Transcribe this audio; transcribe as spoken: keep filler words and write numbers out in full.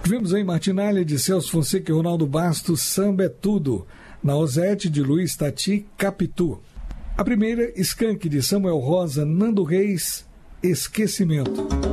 Tivemos aí Martinalha de Celso Fonseca e Ronaldo Bastos, Samba é Tudo. Na Ozete de Luiz Tati, Capitu. A primeira, Skank de Samuel Rosa, Nando Reis, Esquecimento.